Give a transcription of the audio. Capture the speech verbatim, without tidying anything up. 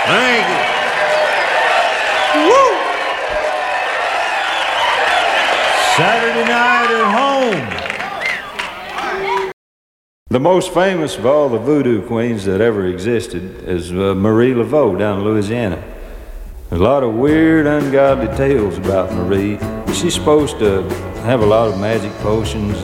Thank you. Woo! Saturday night at home. The most famous of all the voodoo queens that ever existed is uh, Marie Laveau down in Louisiana. There's a lot of weird, ungodly tales about Marie. She's supposed to have a lot of magic potions